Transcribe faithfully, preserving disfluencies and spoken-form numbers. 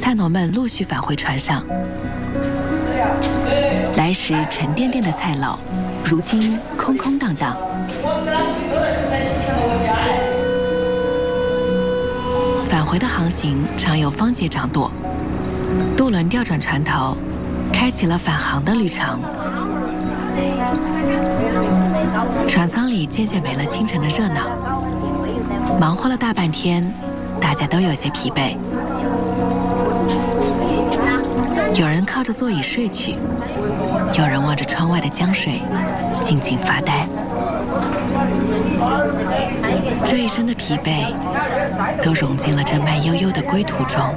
菜农们陆续返回船上。来时沉甸甸的菜篓，如今空空荡荡。返回的航行常有方节掌舵，渡轮调转船头，开启了返航的旅程。船舱里渐渐没了清晨的热闹，忙活了大半天，大家都有些疲惫。有人靠着座椅睡去，有人望着窗外的江水，静静发呆。这一生的疲惫，都融进了这慢悠悠的归途中。